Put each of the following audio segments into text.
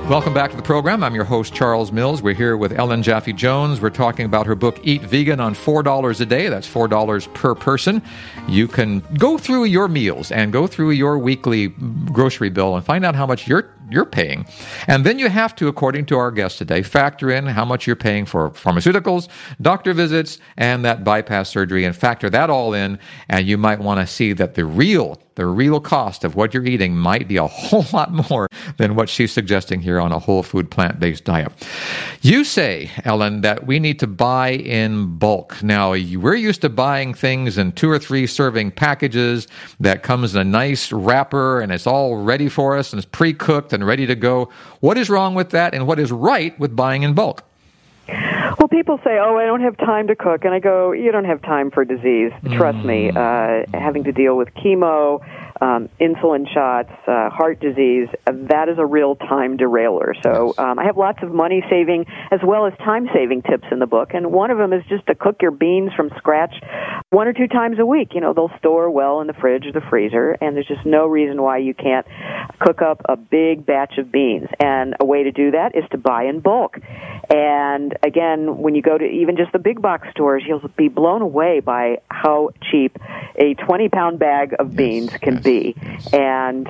Welcome back to the program. I'm your host, Charles Mills. We're here with Ellen Jaffe-Jones. We're talking about her book, Eat Vegan, on $4 a day. That's $4 per person. You can go through your meals and go through your weekly grocery bill and find out how much you're paying. And then you have to, according to our guest today, factor in how much you're paying for pharmaceuticals, doctor visits, and that bypass surgery, and factor that all in, and you might want to see that the real cost of what you're eating might be a whole lot more than what she's suggesting here on a whole food plant-based diet. You say, Ellen, that we need to buy in bulk. Now, we're used to buying things in 2 or 3 serving packages that comes in a nice wrapper and it's all ready for us and it's pre-cooked and ready to go. What is wrong with that, and what is right with buying in bulk? Well, people say, I don't have time to cook. And I go, you don't have time for disease. Trust me, having to deal with chemo, insulin shots, heart disease, that is a real time derailer. So I have lots of money-saving as well as time-saving tips in the book. And one of them is just to cook your beans from scratch 1 or 2 times a week. You know, they'll store well in the fridge or the freezer, and there's just no reason why you can't cook up a big batch of beans. And a way to do that is to buy in bulk. And again, when you go to even just the big box stores, you'll be blown away by how cheap a 20-pound bag of beans can be. And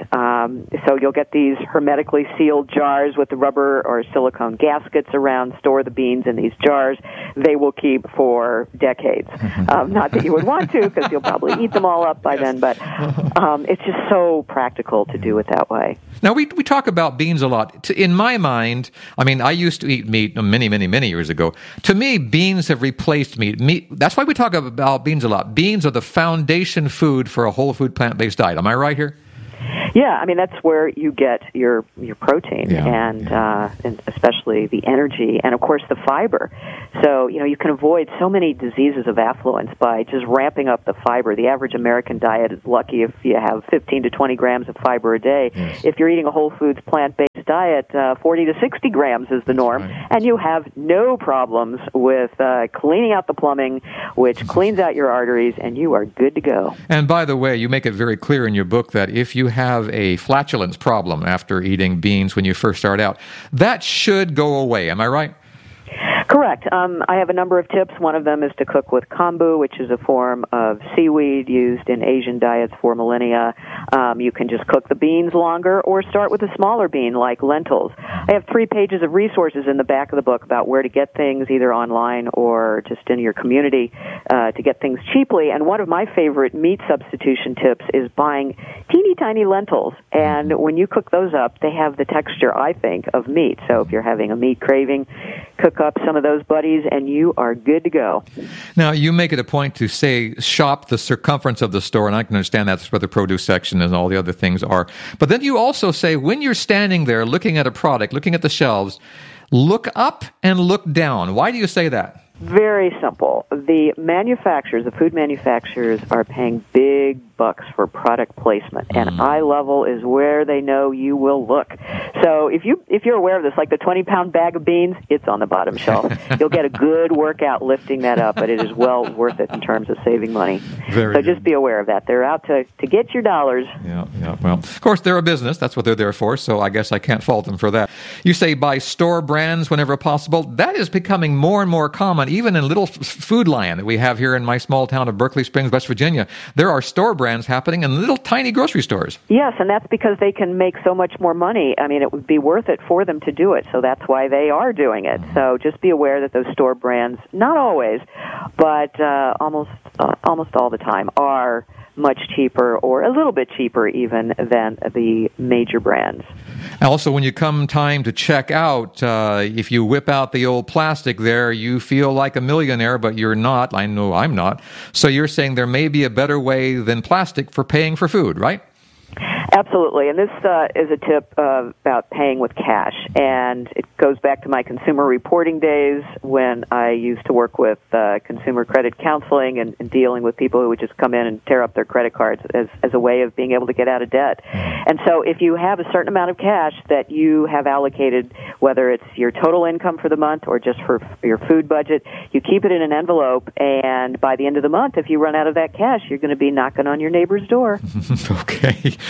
so you'll get these hermetically sealed jars with the rubber or silicone gaskets around, store the beans in these jars. They will keep for decades. Not that you would want to, because you'll probably eat them all up by then, but it's just so practical to do it that way. Now, we talk about beans a lot. In my mind, I mean, I used to eat meat many years ago. To me, beans have replaced meat. That's why we talk about beans a lot. Beans are the foundation food for a whole food plant-based diet. Am I right here? Yeah, I mean, that's where you get your protein and especially the energy and, of course, the fiber. So, you know, you can avoid so many diseases of affluence by just ramping up the fiber. The average American diet is lucky if you have 15 to 20 grams of fiber a day. Yes. If you're eating a whole foods plant-based diet, 40 to 60 grams is the norm. Right. And you have no problems with cleaning out the plumbing, which cleans out your arteries, and you are good to go. And by the way, you make it very clear in your book that if you have a flatulence problem after eating beans when you first start out, that should go away. Am I right? Correct. I have a number of tips. One of them is to cook with kombu, which is a form of seaweed used in Asian diets for millennia. You can just cook the beans longer or start with a smaller bean like lentils. I have 3 pages of resources in the back of the book about where to get things either online or just in your community to get things cheaply. And one of my favorite meat substitution tips is buying teeny tiny lentils. And when you cook those up, they have the texture, I think, of meat. So if you're having a meat craving, cook up some of those buddies, and you are good to go. Now, you make it a point to say shop the circumference of the store, and I can understand that's where the produce section and all the other things are. But then you also say when you're standing there looking at a product, looking at the shelves, look up and look down. Why do you say that? Very simple. The manufacturers, the food manufacturers, are paying big bucks for product placement, and eye level is where they know you will look. So if you're aware of this, like the 20-pound bag of beans, it's on the bottom shelf. You'll get a good workout lifting that up, but it is well worth it in terms of saving money. So just be aware of that. They're out to get your dollars. Yeah. Well, of course, they're a business. That's what they're there for, so I guess I can't fault them for that. You say buy store brands whenever possible. That is becoming more and more common, even in little Food Lion that we have here in my small town of Berkeley Springs, West Virginia. There are store brands happening in little tiny grocery stores. Yes, and that's because they can make so much more money. I mean, it would be worth it for them to do it, so that's why they are doing it. So just be aware that those store brands, not always, but almost all the time, are much cheaper or a little bit cheaper even than the major brands. Also, when you come time to check out, if you whip out the old plastic there, you feel like a millionaire, but you're not. I know I'm not. So you're saying there may be a better way than plastic for paying for food, right? Absolutely, and this is a tip about paying with cash, and it goes back to my consumer reporting days when I used to work with consumer credit counseling and dealing with people who would just come in and tear up their credit cards as a way of being able to get out of debt. And so if you have a certain amount of cash that you have allocated, whether it's your total income for the month or just for your food budget, you keep it in an envelope, and by the end of the month, if you run out of that cash, you're going to be knocking on your neighbor's door. Okay.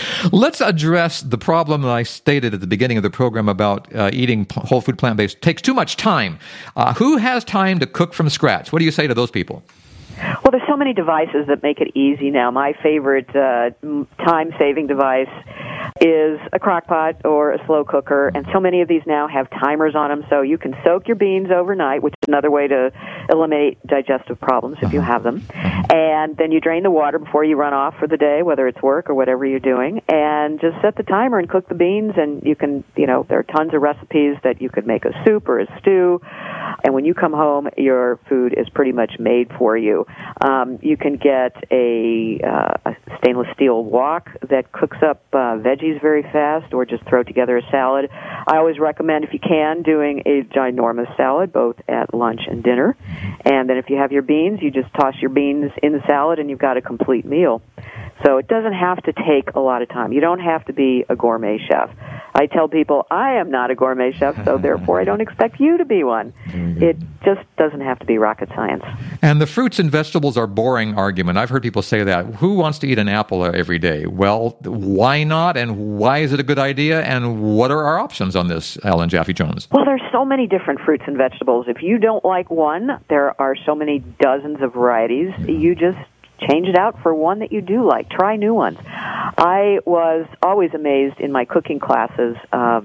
Let's address the problem that I stated at the beginning of the program about eating whole food plant-based. It takes too much time. Who has time to cook from scratch? What do you say to those people? Well, there's so many devices that make it easy now. My favorite time-saving device is a crock pot or a slow cooker, and so many of these now have timers on them, so you can soak your beans overnight, which is another way to eliminate digestive problems if you have them. And then you drain the water before you run off for the day, whether it's work or whatever you're doing, and just set the timer and cook the beans, and you can, there are tons of recipes that you could make a soup or a stew, and when you come home, your food is pretty much made for you. You can get a stainless steel wok that cooks up veggies very fast, or just throw together a salad. I always recommend, if you can, doing a ginormous salad, both at lunch and dinner. And then if you have your beans, you just toss your beans in the salad, and you've got a complete meal. So it doesn't have to take a lot of time. You don't have to be a gourmet chef. I tell people, I am not a gourmet chef, so therefore I don't expect you to be one. It just doesn't have to be rocket science. And the fruits and vegetables are boring argument. I've heard people say that. Who wants to eat an apple every day? Well, why not, and why is it a good idea, and what are our options on this, Ellen Jaffe Jones? Well, there's so many different fruits and vegetables. If you don't like one, there are so many dozens of varieties. You just change it out for one that you do like. Try new ones. I was always amazed in my cooking classes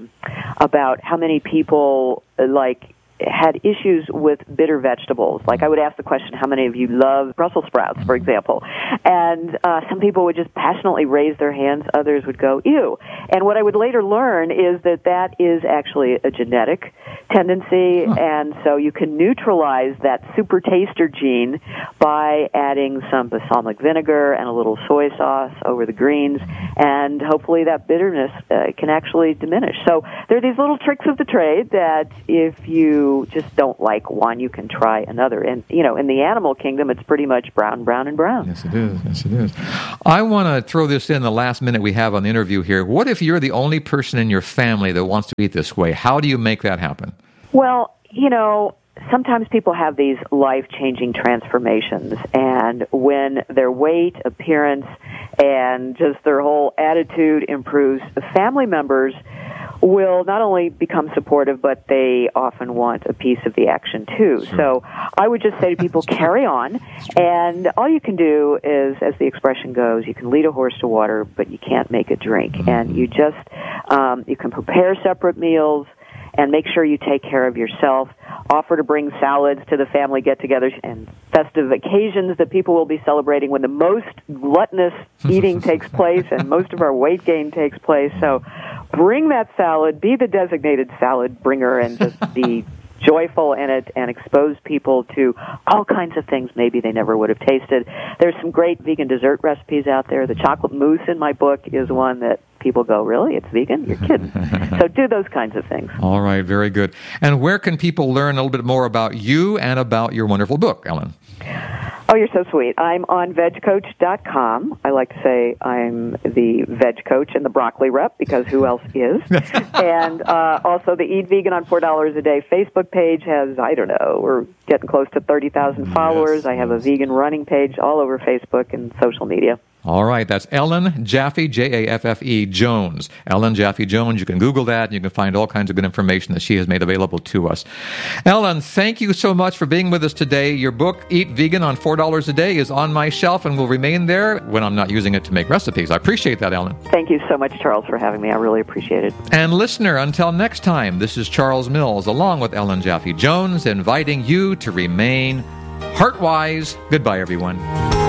about how many people had issues with bitter vegetables. Like, I would ask the question, how many of you love Brussels sprouts, for example? And some people would just passionately raise their hands. Others would go, ew. And what I would later learn is that is actually a genetic tendency, and so you can neutralize that super taster gene by adding some balsamic vinegar and a little soy sauce over the greens, and hopefully that bitterness can actually diminish. So there are these little tricks of the trade that if you just don't like one, you can try another. And, in the animal kingdom, it's pretty much brown, brown, and brown. Yes, it is. Yes, it is. I want to throw this in the last minute we have on the interview here. What if you're the only person in your family that wants to eat this way? How do you make that happen? Well, sometimes people have these life-changing transformations, and when their weight, appearance, and just their whole attitude improves, the family members will not only become supportive, but they often want a piece of the action too. Sure. So I would just say to people, carry on, and all you can do is, as the expression goes, you can lead a horse to water, but you can't make it drink. Mm-hmm. And you just, you can prepare separate meals, and make sure you take care of yourself. Offer to bring salads to the family get-togethers and festive occasions that people will be celebrating when the most gluttonous eating takes place and most of our weight gain takes place. So bring that salad, be the designated salad bringer, and just be joyful in it and expose people to all kinds of things maybe they never would have tasted. There's some great vegan dessert recipes out there. The chocolate mousse in my book is one that people go, really? It's vegan? You're kidding. So do those kinds of things. All right, very good. And where can people learn a little bit more about you and about your wonderful book, Ellen? Oh, you're so sweet. I'm on vegcoach.com. I like to say I'm the veg coach and the broccoli rep, because who else is? And also the Eat Vegan on $4 a Day Facebook page has, we're getting close to 30,000 followers. Yes. I have a vegan running page all over Facebook and social media. All right, that's Ellen Jaffe, Jaffe Jones. Ellen Jaffe Jones. You can Google that, and you can find all kinds of good information that she has made available to us. Ellen, thank you so much for being with us today. Your book, Eat Vegan on $4 a Day, is on my shelf and will remain there when I'm not using it to make recipes. I appreciate that, Ellen. Thank you so much, Charles, for having me. I really appreciate it. And listener, until next time, this is Charles Mills, along with Ellen Jaffe Jones, inviting you to remain heart-wise. Goodbye, everyone.